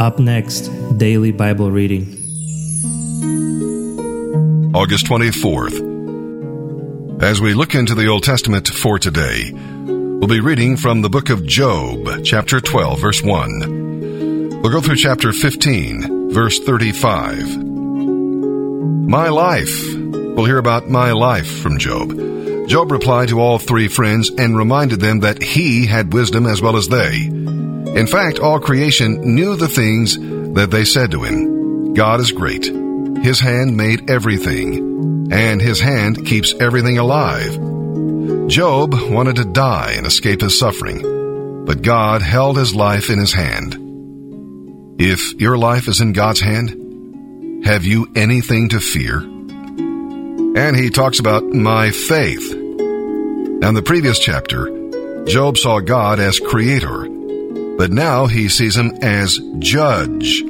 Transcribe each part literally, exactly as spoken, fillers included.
Up next, Daily Bible Reading. August twenty-fourth. As we look into the Old Testament for today, we'll be reading from the book of Job, chapter twelve, verse one. We'll go through chapter fifteen, verse thirty-five. My life. We'll hear about my life from Job. Job replied to all three friends and reminded them that he had wisdom as well as they. In fact, all creation knew the things that they said to him. God is great. His hand made everything, and his hand keeps everything alive. Job wanted to die and escape his suffering, but God held his life in his hand. If your life is in God's hand, have you anything to fear? And he talks about my faith. Now, in the previous chapter, Job saw God as creator, but now he sees him as judge.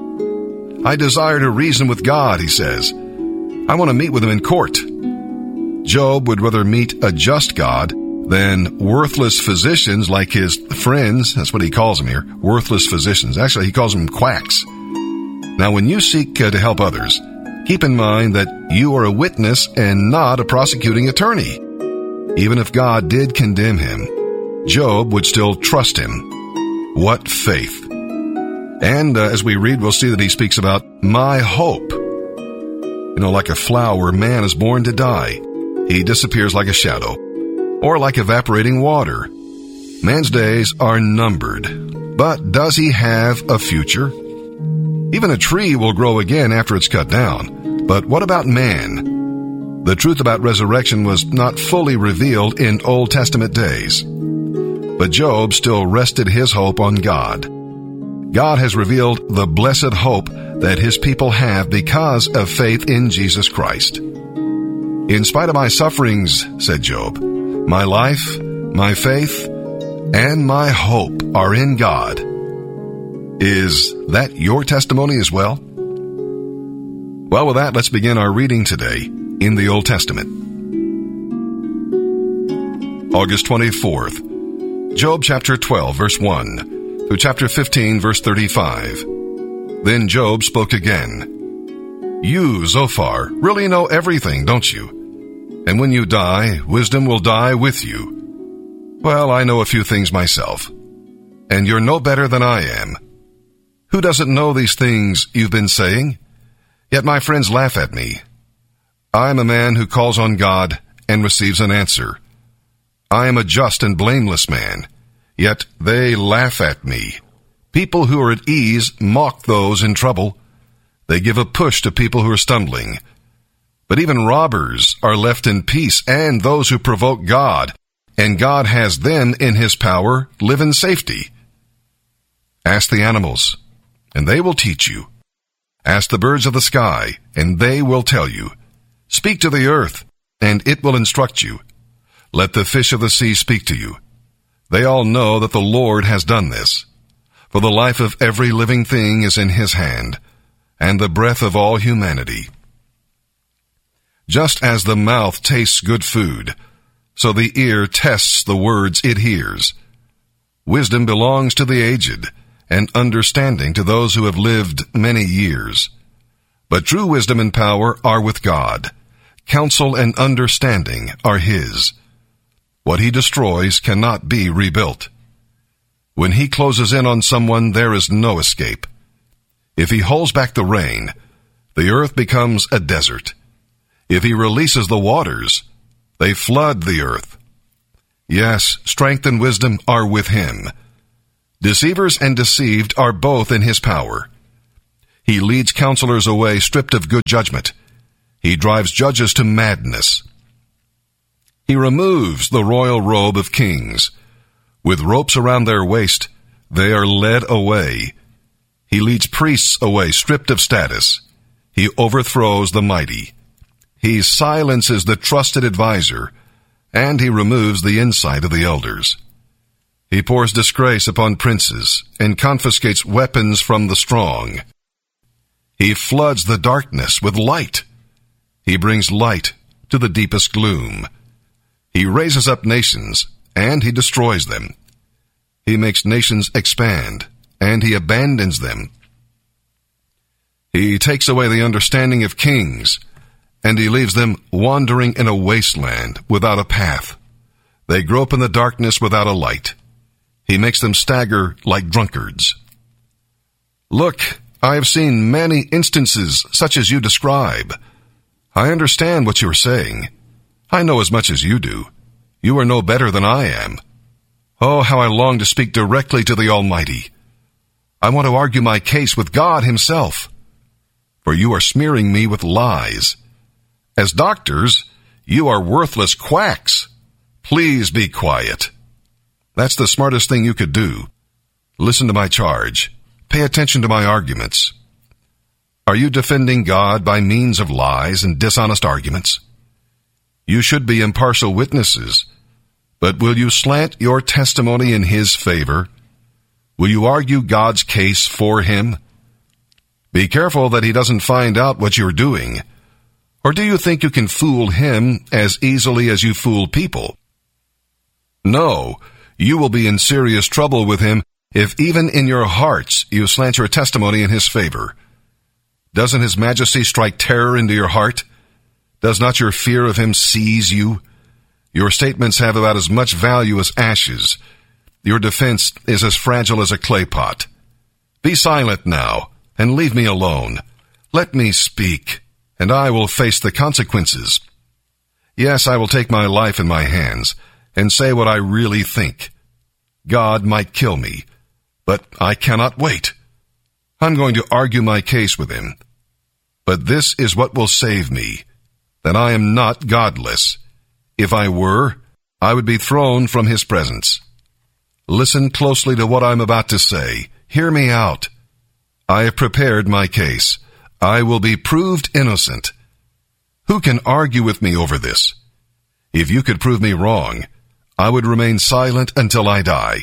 I desire to reason with God, he says. I want to meet with him in court. Job would rather meet a just God than worthless physicians like his friends. That's what he calls them here, worthless physicians. Actually, he calls them quacks. Now, when you seek uh, to help others, keep in mind that you are a witness and not a prosecuting attorney. Even if God did condemn him, Job would still trust him. What faith! And uh, as we read, we'll see that he speaks about my hope. You know, like a flower, man is born to die. He disappears like a shadow, or like evaporating water. Man's days are numbered, but does he have a future? Even a tree will grow again after it's cut down. But what about man? The truth about resurrection was not fully revealed in Old Testament days. But Job still rested his hope on God. God has revealed the blessed hope that his people have because of faith in Jesus Christ. In spite of my sufferings, said Job, my life, my faith, and my hope are in God. Is that your testimony as well? Well, with that, let's begin our reading today in the Old Testament. August twenty-fourth. Job chapter twelve, verse one, through chapter fifteen, verse thirty-five. Then Job spoke again. You, Zophar, really know everything, don't you? And when you die, wisdom will die with you. Well, I know a few things myself, and you're no better than I am. Who doesn't know these things you've been saying? Yet my friends laugh at me. I'm a man who calls on God and receives an answer. I am a just and blameless man, yet they laugh at me. People who are at ease mock those in trouble. They give a push to people who are stumbling. But even robbers are left in peace, and those who provoke God, and God has them in his power, live in safety. Ask the animals, and they will teach you. Ask the birds of the sky, and they will tell you. Speak to the earth, and it will instruct you. Let the fish of the sea speak to you. They all know that the Lord has done this. For the life of every living thing is in his hand, and the breath of all humanity. Just as the mouth tastes good food, so the ear tests the words it hears. Wisdom belongs to the aged, and understanding to those who have lived many years. But true wisdom and power are with God. Counsel and understanding are his. What he destroys cannot be rebuilt. When he closes in on someone, there is no escape. If he holds back the rain, the earth becomes a desert. If he releases the waters, they flood the earth. Yes, strength and wisdom are with him. Deceivers and deceived are both in his power. He leads counselors away stripped of good judgment. He drives judges to madness. He removes the royal robe of kings. With ropes around their waist, they are led away. He leads priests away stripped of status. He overthrows the mighty. He silences the trusted advisor, and he removes the insight of the elders. He pours disgrace upon princes and confiscates weapons from the strong. He floods the darkness with light. He brings light to the deepest gloom. He raises up nations, and he destroys them. He makes nations expand, and he abandons them. He takes away the understanding of kings, and he leaves them wandering in a wasteland without a path. They grope in the darkness without a light. He makes them stagger like drunkards. Look, I have seen many instances such as you describe. I understand what you are saying. I know as much as you do. You are no better than I am. Oh, how I long to speak directly to the Almighty. I want to argue my case with God Himself. For you are smearing me with lies. As doctors, you are worthless quacks. Please be quiet. That's the smartest thing you could do. Listen to my charge. Pay attention to my arguments. Are you defending God by means of lies and dishonest arguments? You should be impartial witnesses, but will you slant your testimony in His favor? Will you argue God's case for Him? Be careful that He doesn't find out what you're doing. Or do you think you can fool Him as easily as you fool people? No, you will be in serious trouble with Him if even in your hearts you slant your testimony in His favor. Doesn't His majesty strike terror into your heart? Does not your fear of Him seize you? Your statements have about as much value as ashes. Your defense is as fragile as a clay pot. Be silent now, and leave me alone. Let me speak, and I will face the consequences. Yes, I will take my life in my hands, and say what I really think. God might kill me, but I cannot wait. I'm going to argue my case with Him. But this is what will save me, that I am not godless. If I were, I would be thrown from His presence. Listen closely to what I'm about to say. Hear me out. I have prepared my case. I will be proved innocent. Who can argue with me over this? If you could prove me wrong, I would remain silent until I die.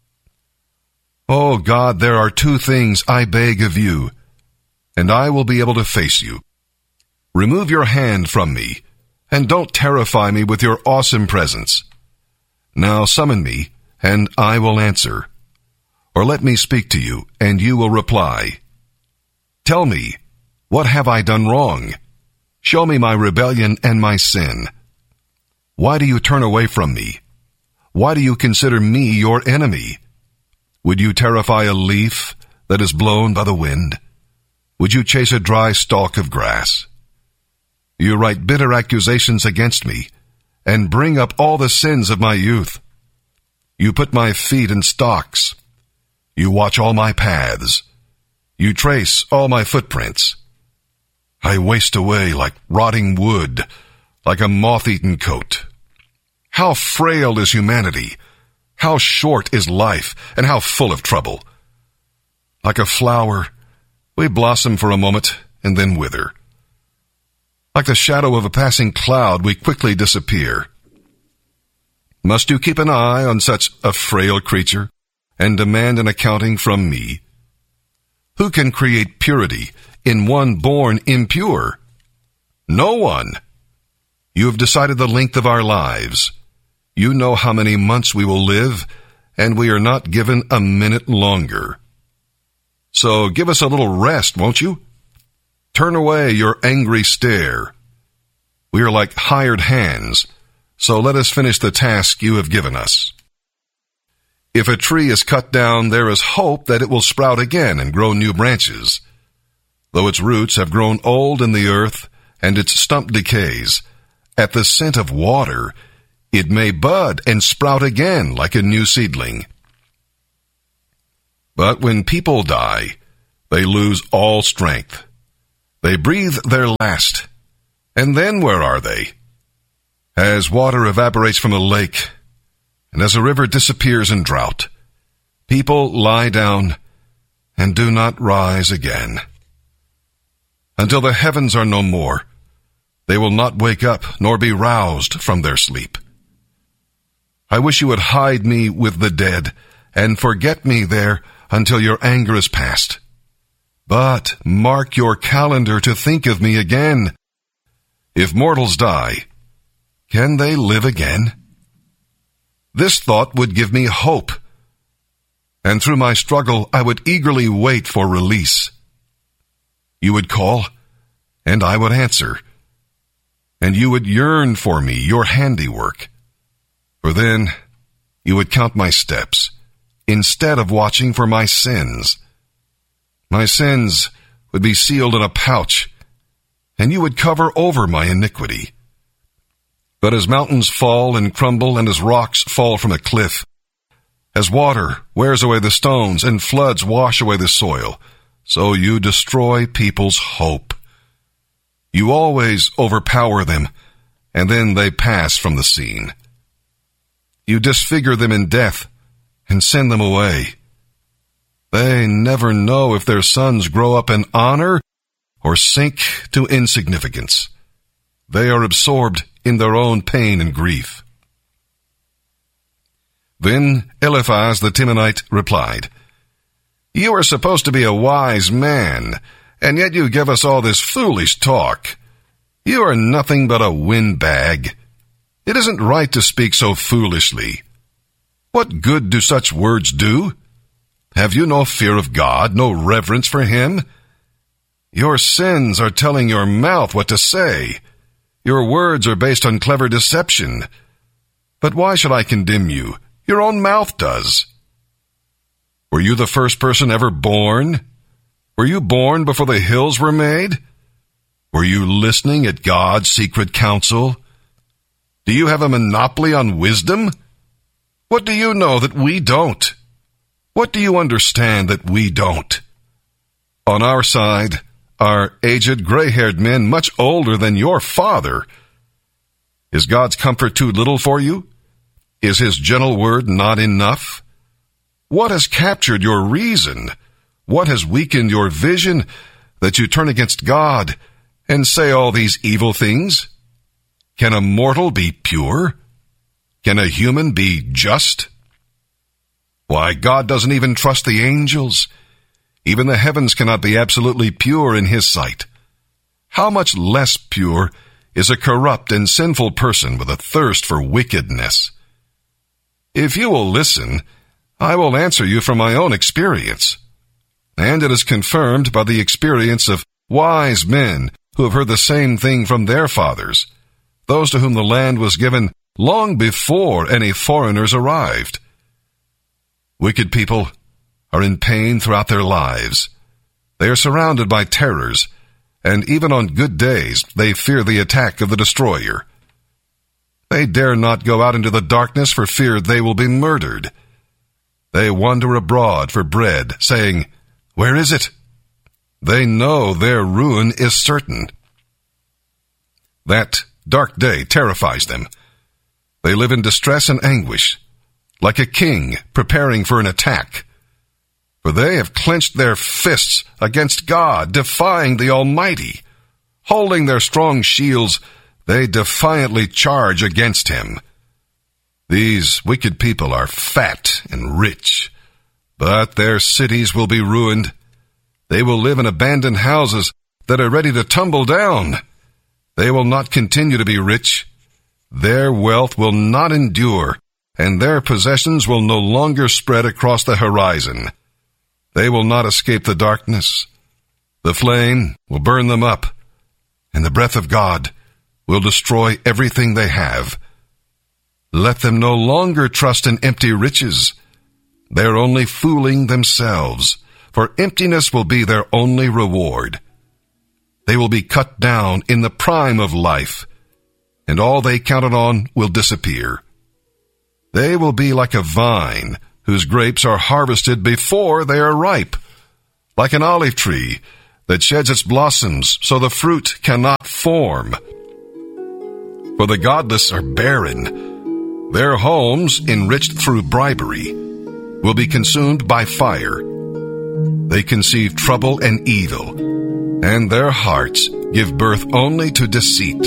Oh God, there are two things I beg of you, and I will be able to face you. Remove your hand from me, and don't terrify me with your awesome presence. Now summon me, and I will answer. Or let me speak to you, and you will reply. Tell me, what have I done wrong? Show me my rebellion and my sin. Why do you turn away from me? Why do you consider me your enemy? Would you terrify a leaf that is blown by the wind? Would you chase a dry stalk of grass? You write bitter accusations against me, and bring up all the sins of my youth. You put my feet in stocks. You watch all my paths. You trace all my footprints. I waste away like rotting wood, like a moth-eaten coat. How frail is humanity! How short is life, and how full of trouble! Like a flower, we blossom for a moment and then wither. Like the shadow of a passing cloud, we quickly disappear. Must you keep an eye on such a frail creature and demand an accounting from me? Who can create purity in one born impure? No one. You have decided the length of our lives. You know how many months we will live, and we are not given a minute longer. So give us a little rest, won't you? Turn away your angry stare. We are like hired hands, so let us finish the task you have given us. If a tree is cut down, there is hope that it will sprout again and grow new branches. Though its roots have grown old in the earth and its stump decays, at the scent of water, it may bud and sprout again like a new seedling. But when people die, they lose all strength. They breathe their last, and then where are they? As water evaporates from a lake, and as a river disappears in drought, people lie down and do not rise again. Until the heavens are no more, they will not wake up nor be roused from their sleep. I wish you would hide me with the dead and forget me there until your anger is past. But mark your calendar to think of me again. If mortals die, can they live again? This thought would give me hope, and through my struggle I would eagerly wait for release. You would call, and I would answer. And you would yearn for me, your handiwork. For then you would count my steps, instead of watching for my sins. My sins would be sealed in a pouch, and you would cover over my iniquity. But as mountains fall and crumble, and as rocks fall from a cliff, as water wears away the stones and floods wash away the soil, so you destroy people's hope. You always overpower them, and then they pass from the scene. You disfigure them in death and send them away. They never know if their sons grow up in honor or sink to insignificance. They are absorbed in their own pain and grief. Then Eliphaz the Temanite replied, You are supposed to be a wise man, and yet you give us all this foolish talk. You are nothing but a windbag. It isn't right to speak so foolishly. What good do such words do? Have you no fear of God, no reverence for Him? Your sins are telling your mouth what to say. Your words are based on clever deception. But why should I condemn you? Your own mouth does. Were you the first person ever born? Were you born before the hills were made? Were you listening at God's secret counsel? Do you have a monopoly on wisdom? What do you know that we don't? What do you understand that we don't? On our side are aged, gray-haired men much older than your father. Is God's comfort too little for you? Is His gentle word not enough? What has captured your reason? What has weakened your vision that you turn against God and say all these evil things? Can a mortal be pure? Can a human be just? Why, God doesn't even trust the angels. Even the heavens cannot be absolutely pure in His sight. How much less pure is a corrupt and sinful person with a thirst for wickedness? If you will listen, I will answer you from my own experience. And it is confirmed by the experience of wise men who have heard the same thing from their fathers, those to whom the land was given long before any foreigners arrived. Wicked people are in pain throughout their lives. They are surrounded by terrors, and even on good days they fear the attack of the destroyer. They dare not go out into the darkness for fear they will be murdered. They wander abroad for bread, saying, Where is it? They know their ruin is certain. That dark day terrifies them. They live in distress and anguish, like a king preparing for an attack. For they have clenched their fists against God, defying the Almighty. Holding their strong shields, they defiantly charge against Him. These wicked people are fat and rich, but their cities will be ruined. They will live in abandoned houses that are ready to tumble down. They will not continue to be rich. Their wealth will not endure, and their possessions will no longer spread across the horizon. They will not escape the darkness. The flame will burn them up, and the breath of God will destroy everything they have. Let them no longer trust in empty riches. They are only fooling themselves, for emptiness will be their only reward. They will be cut down in the prime of life, and all they counted on will disappear. They will be like a vine whose grapes are harvested before they are ripe, like an olive tree that sheds its blossoms so the fruit cannot form. For the godless are barren. Their homes, enriched through bribery, will be consumed by fire. They conceive trouble and evil, and their hearts give birth only to deceit.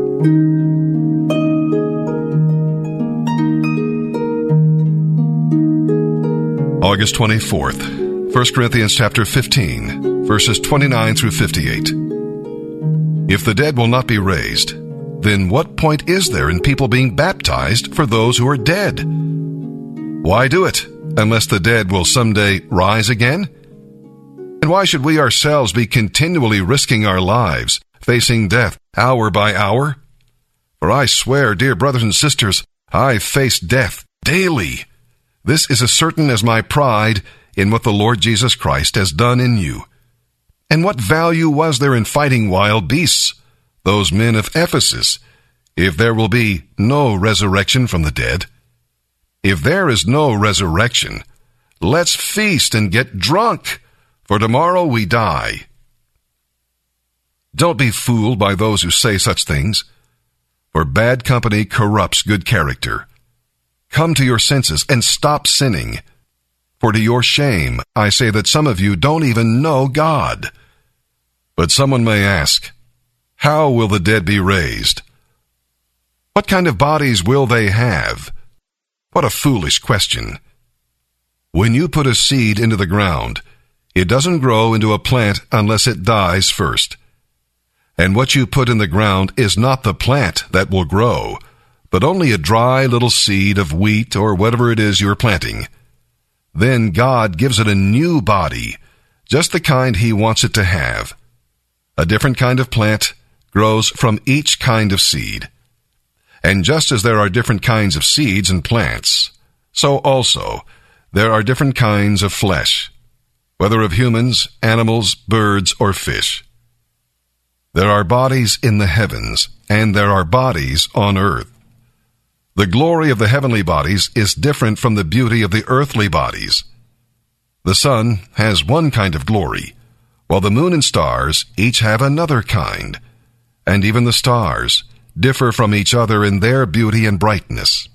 August twenty-fourth, First Corinthians chapter fifteen, verses twenty-nine through fifty-eight. If the dead will not be raised, then what point is there in people being baptized for those who are dead? Why do it, unless the dead will someday rise again? And And why should we ourselves be continually risking our lives, facing death hour by hour? For I swear, dear brothers and sisters, I face death daily. This is as certain as my pride in what the Lord Jesus Christ has done in you. And what value was there in fighting wild beasts, those men of Ephesus, if there will be no resurrection from the dead? If there is no resurrection, let's feast and get drunk, for tomorrow we die. Don't be fooled by those who say such things, for bad company corrupts good character. Come to your senses and stop sinning. For to your shame, I say that some of you don't even know God. But someone may ask, how will the dead be raised? What kind of bodies will they have? What a foolish question. When you put a seed into the ground, it doesn't grow into a plant unless it dies first. And what you put in the ground is not the plant that will grow, but only a dry little seed of wheat or whatever it is you're planting. Then God gives it a new body, just the kind He wants it to have. A different kind of plant grows from each kind of seed. And just as there are different kinds of seeds and plants, so also there are different kinds of flesh, whether of humans, animals, birds, or fish. There are bodies in the heavens, and there are bodies on earth. The glory of the heavenly bodies is different from the beauty of the earthly bodies. The sun has one kind of glory, while the moon and stars each have another kind, and even the stars differ from each other in their beauty and brightness.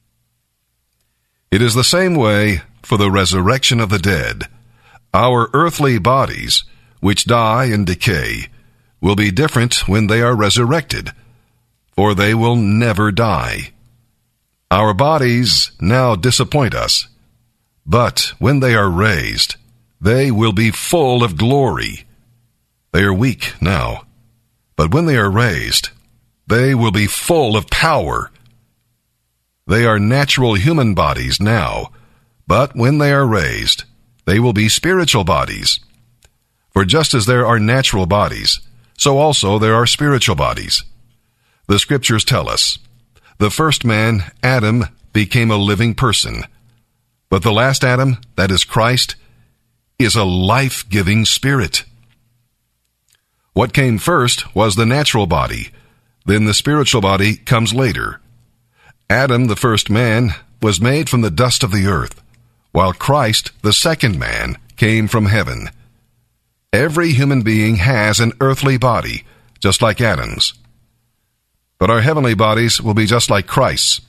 It is the same way for the resurrection of the dead. Our earthly bodies, which die and decay, will be different when they are resurrected, for they will never die. Our bodies now disappoint us, but when they are raised, they will be full of glory. They are weak now, but when they are raised, they will be full of power. They are natural human bodies now, but when they are raised, they will be spiritual bodies. For just as there are natural bodies, so also there are spiritual bodies. The Scriptures tell us, the first man, Adam, became a living person, but the last Adam, that is Christ, is a life-giving spirit. What came first was the natural body, then the spiritual body comes later. Adam, the first man, was made from the dust of the earth, while Christ, the second man, came from heaven. Every human being has an earthly body, just like Adam's. But our heavenly bodies will be just like Christ's.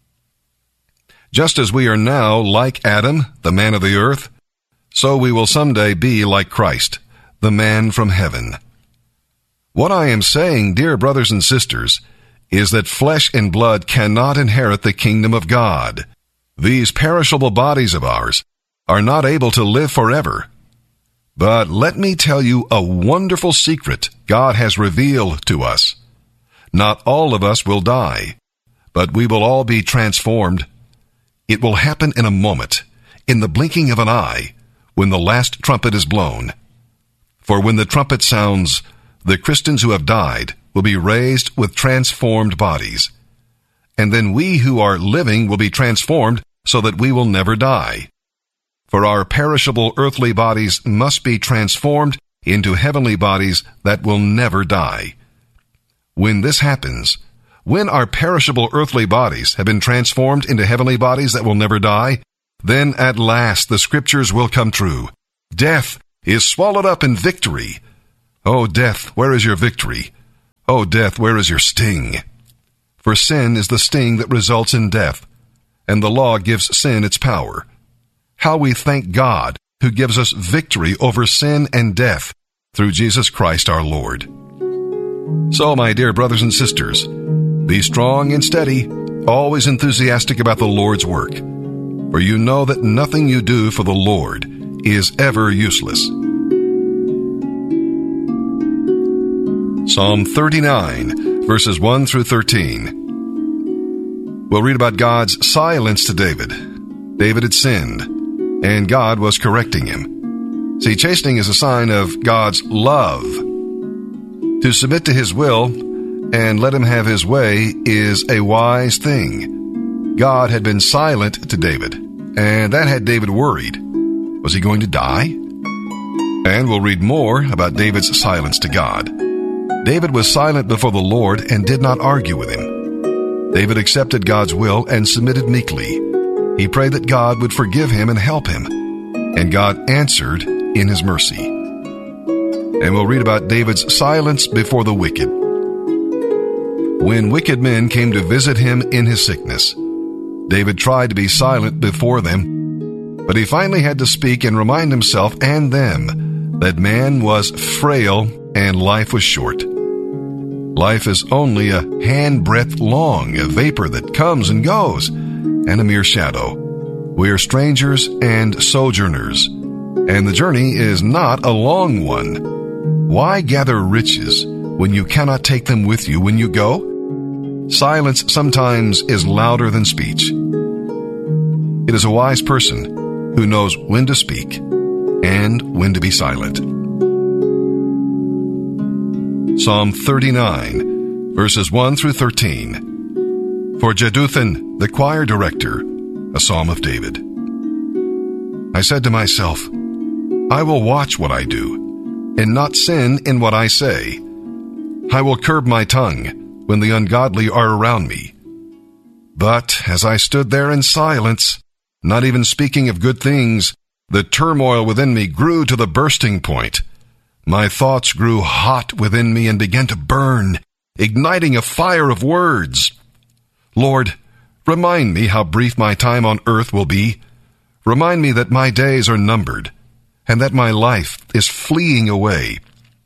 Just as we are now like Adam, the man of the earth, so we will someday be like Christ, the man from heaven. What I am saying, dear brothers and sisters, is that flesh and blood cannot inherit the kingdom of God. These perishable bodies of ours are not able to live forever. But let me tell you a wonderful secret God has revealed to us. Not all of us will die, but we will all be transformed. It will happen in a moment, in the blinking of an eye, when the last trumpet is blown. For when the trumpet sounds, the Christians who have died will be raised with transformed bodies. And then we who are living will be transformed so that we will never die. For our perishable earthly bodies must be transformed into heavenly bodies that will never die. When this happens, when our perishable earthly bodies have been transformed into heavenly bodies that will never die, then at last the Scriptures will come true. Death is swallowed up in victory. O death, where is your victory? O death, where is your sting? For sin is the sting that results in death, and the law gives sin its power. How we thank God, who gives us victory over sin and death through Jesus Christ our Lord. So, my dear brothers and sisters, be strong and steady, always enthusiastic about the Lord's work, for you know that nothing you do for the Lord is ever useless. Psalm thirty-nine, verses one through thirteen. We'll read about God's silence to David. David had sinned, and God was correcting him. See, chastening is a sign of God's love. To submit to His will and let Him have His way is a wise thing. God had been silent to David, and that had David worried. Was he going to die? And we'll read more about David's silence to God. David was silent before the Lord and did not argue with Him. David accepted God's will and submitted meekly. He prayed that God would forgive him and help him, and God answered in His mercy. And we'll read about David's silence before the wicked. When wicked men came to visit him in his sickness, David tried to be silent before them, but he finally had to speak and remind himself and them that man was frail and life was short. Life is only a handbreadth long, a vapor that comes and goes, and a mere shadow. We are strangers and sojourners, and the journey is not a long one. Why gather riches when you cannot take them with you when you go? Silence sometimes is louder than speech. It is a wise person who knows when to speak and when to be silent. Psalm thirty-nine, verses one through thirteen. For Jeduthun, the choir director, a psalm of David. I said to myself, I will watch what I do, and not sin in what I say. I will curb my tongue when the ungodly are around me. But as I stood there in silence, not even speaking of good things, the turmoil within me grew to the bursting point. My thoughts grew hot within me and began to burn, igniting a fire of words. Lord, remind me how brief my time on earth will be. Remind me that my days are numbered, and that my life is fleeing away.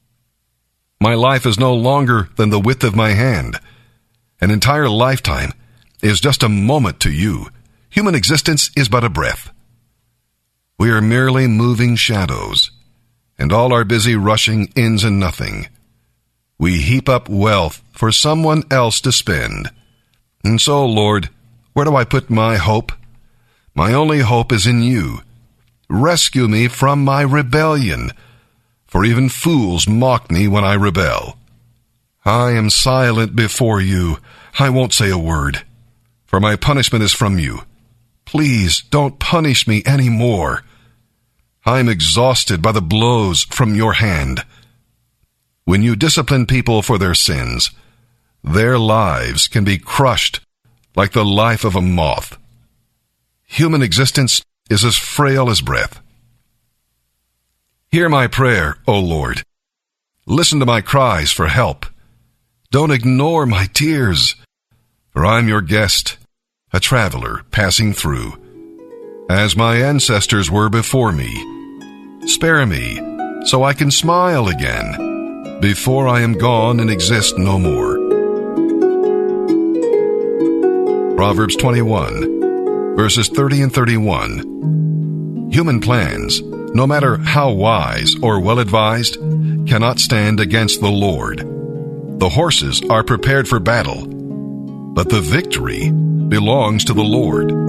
My life is no longer than the width of my hand. An entire lifetime is just a moment to you. Human existence is but a breath. We are merely moving shadows, and all our busy rushing ends in nothing. We heap up wealth for someone else to spend. And so, Lord, where do I put my hope? My only hope is in you. Rescue me from my rebellion, for even fools mock me when I rebel. I am silent before you. I won't say a word, for my punishment is from you. Please don't punish me any more. I am exhausted by the blows from your hand. When you discipline people for their sins, their lives can be crushed like the life of a moth. Human existence is as frail as breath. Hear my prayer, O Lord. Listen to my cries for help. Don't ignore my tears, for I'm your guest, a traveler passing through, as my ancestors were before me. Spare me, so I can smile again, before I am gone and exist no more. Proverbs twenty-one, verses thirty and thirty-one. Human plans, no matter how wise or well-advised, cannot stand against the Lord. The horses are prepared for battle, but the victory belongs to the Lord.